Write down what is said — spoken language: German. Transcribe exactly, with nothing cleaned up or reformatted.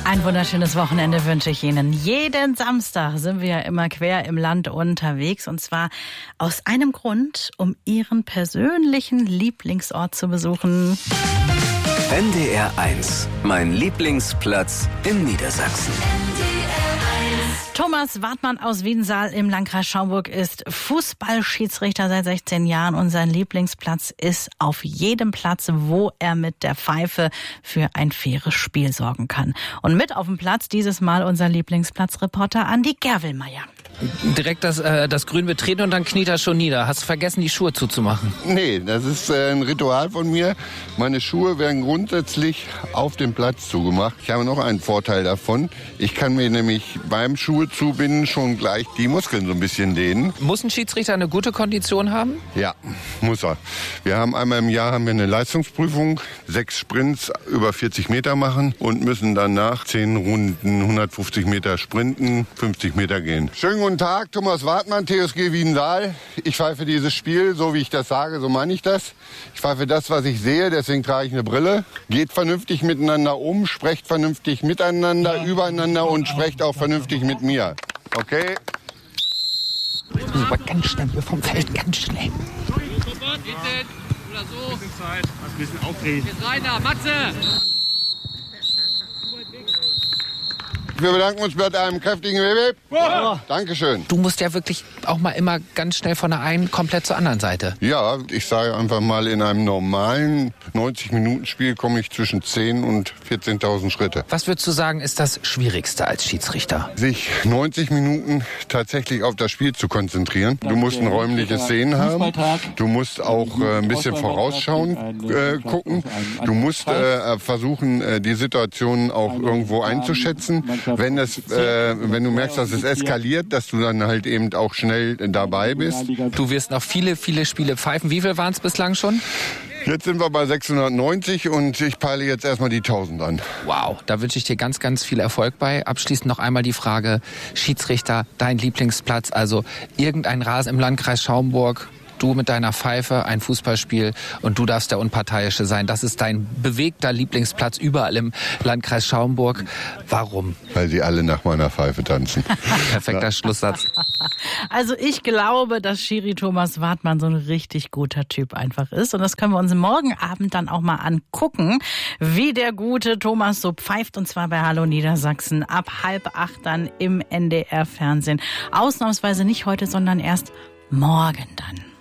Ein wunderschönes Wochenende wünsche ich Ihnen. Jeden Samstag sind wir ja immer quer im Land unterwegs. Und zwar aus einem Grund, um Ihren persönlichen Lieblingsort zu besuchen. N D R eins, mein Lieblingsplatz in Niedersachsen. Thomas Wartmann aus Wiedensaal im Landkreis Schaumburg ist Fußballschiedsrichter seit sechzehn Jahren und sein Lieblingsplatz ist auf jedem Platz, wo er mit der Pfeife für ein faires Spiel sorgen kann. Und mit auf dem Platz dieses Mal unser Lieblingsplatzreporter Andi Gerwelmeier. Direkt das, äh, das Grün betreten und dann kniet er schon nieder. Hast du vergessen, die Schuhe zuzumachen? Nee, das ist äh, ein Ritual von mir. Meine Schuhe werden grundsätzlich auf dem Platz zugemacht. Ich habe noch einen Vorteil davon. Ich kann mir nämlich beim Schuhe zubinden schon gleich die Muskeln so ein bisschen dehnen. Muss ein Schiedsrichter eine gute Kondition haben? Ja, muss er. Wir haben einmal im Jahr haben wir eine Leistungsprüfung, sechs Sprints über vierzig Meter machen und müssen danach zehn Runden hundertfünfzig Meter sprinten, fünfzig Meter gehen. Schönen guten Tag, Thomas Wartmann, T S G Wiedensaal. Ich pfeife dieses Spiel, so wie ich das sage, so meine ich das. Ich pfeife das, was ich sehe, deswegen trage ich eine Brille. Geht vernünftig miteinander um, sprecht vernünftig miteinander, übereinander und sprecht auch vernünftig mit mir. Okay? Aber ganz schnell hier vom Feld, ganz schnell. Sofort, hinten oder so. Ein bisschen Zeit, ein bisschen aufregen. Jetzt rein da, Matze! Wir bedanken uns mit einem kräftigen Web. Ja. Dankeschön. Du musst ja wirklich auch mal immer ganz schnell von der einen komplett zur anderen Seite. Ja, ich sage einfach mal, in einem normalen neunzig-Minuten-Spiel komme ich zwischen zehn und vierzehntausend Schritte. Was würdest du sagen, ist das Schwierigste als Schiedsrichter? Sich neunzig Minuten tatsächlich auf das Spiel zu konzentrieren. Du musst ein räumliches Sehen haben. Du musst auch äh, ein bisschen vorausschauend äh, gucken. Du musst äh, versuchen, äh, die Situation auch irgendwo einzuschätzen. Wenn es, äh, wenn du merkst, dass es eskaliert, dass du dann halt eben auch schnell dabei bist. Du wirst noch viele, viele Spiele pfeifen. Wie viel waren es bislang schon? Jetzt sind wir bei sechshundertneunzig und ich peile jetzt erstmal die tausend an. Wow, da wünsche ich dir ganz, ganz viel Erfolg bei. Abschließend noch einmal die Frage, Schiedsrichter, dein Lieblingsplatz, also irgendein Rasen im Landkreis Schaumburg. Du mit deiner Pfeife, ein Fußballspiel und du darfst der Unparteiische sein. Das ist dein bewegter Lieblingsplatz überall im Landkreis Schaumburg. Warum? Weil sie alle nach meiner Pfeife tanzen. Perfekter Schlusssatz. Also ich glaube, dass Schiri Thomas Wartmann so ein richtig guter Typ einfach ist. Und das können wir uns morgen Abend dann auch mal angucken, wie der gute Thomas so pfeift. Und zwar bei Hallo Niedersachsen ab halb acht dann im N D R-Fernsehen. Ausnahmsweise nicht heute, sondern erst morgen dann.